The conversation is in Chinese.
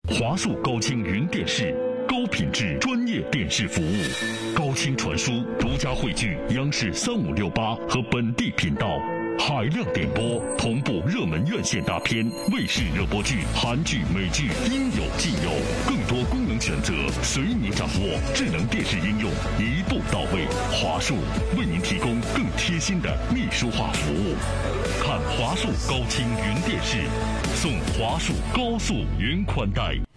华数高清云电视，高品质专业电视服务，高清传输，独家汇聚央视3568和本地频道，海量点播，同步热门院线大片、卫视热播剧、韩剧、美剧，应有尽有，更多功能选择随你掌握。智能电视应用一步到位，华数为您提供更贴心的秘书化服务。看华数高清云电视，送华数高速云宽带。